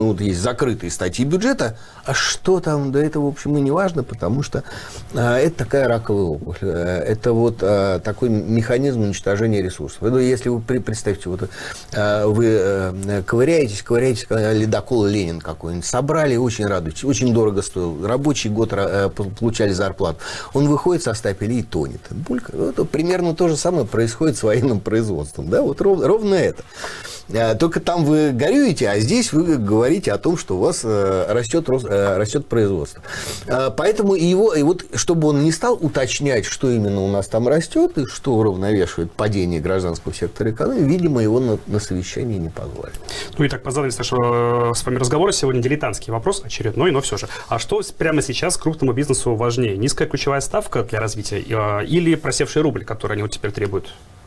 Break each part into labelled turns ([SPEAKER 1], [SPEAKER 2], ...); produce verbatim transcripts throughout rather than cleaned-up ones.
[SPEAKER 1] Вот есть закрытые статьи бюджета, а что там, да это, в общем, и не важно, потому что а, это такая раковая опухоль. Это вот а, такой механизм уничтожения ресурсов. Это, если вы представьте, вот, а, вы а, ковыряетесь, ковыряетесь, ледокол Ленин какой-нибудь, собрали, очень радуетесь, очень дорого стоил, рабочий год а, получали зарплату, он выходит со стапеля и тонет. Булька. Вот, примерно то же самое происходит с военным производством. Да? Вот ров, ровно это. Только там вы горюете, а здесь вы говорите о том, что у вас растет, растет производство. Поэтому его, и вот, чтобы он не стал уточнять, что именно у нас там растет и что уравновешивает падение гражданского сектора экономики, видимо, его на, на совещании не позвали.
[SPEAKER 2] Ну и так, по занавесу нашего с вами разговора сегодня дилетантский вопрос, очередной, но все же. А что прямо сейчас крупному бизнесу важнее? Низкая ключевая ставка для развития или просевший рубль, который они вот теперь требуют?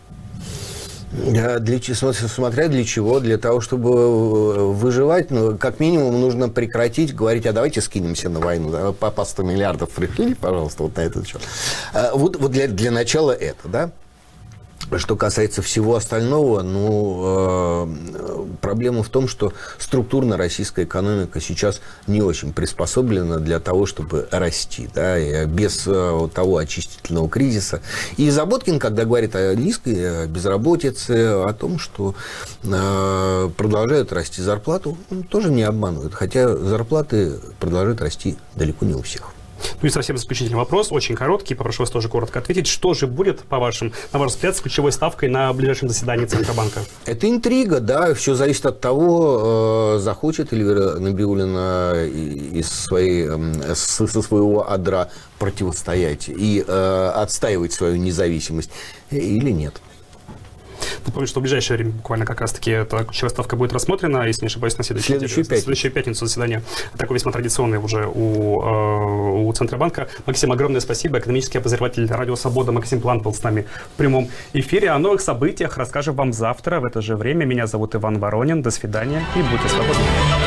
[SPEAKER 1] Для, смотря для чего, для того, чтобы выживать, ну, как минимум нужно прекратить говорить, а давайте скинемся на войну, да, по, по сто миллиардов пришли, пожалуйста, вот на этот счет. Вот, вот для, для начала это, да. Что касается всего остального, ну, э, проблема в том, что структурно российская экономика сейчас не очень приспособлена для того, чтобы расти, да, и без э, того очистительного кризиса. И Заботкин, когда говорит о низкой безработице, о том, что э, продолжают расти зарплаты, он тоже не обманывает, хотя зарплаты продолжают расти далеко не у всех.
[SPEAKER 2] Ну и совсем заключительный вопрос, очень короткий, попрошу вас тоже коротко ответить. Что же будет, по вашим, на ваш взгляд, с ключевой ставкой на ближайшем заседании Центробанка?
[SPEAKER 1] Это интрига, да, все зависит от того, захочет Эльвира Набиуллина из своей, со своего адра противостоять и отстаивать свою независимость или нет.
[SPEAKER 2] Напомню, что в ближайшее время, буквально как раз-таки, эта ключевая ставка будет рассмотрена, если не ошибаюсь, на следующей
[SPEAKER 1] следующую пятницу.
[SPEAKER 2] следующую пятницу заседание. Такое весьма традиционное уже у, у Центробанка. Максим, огромное спасибо. Экономический обозреватель Радио Свобода Максим Плант был с нами в прямом эфире. О новых событиях расскажем вам завтра в это же время. Меня зовут Иван Воронин. До свидания и будьте свободны.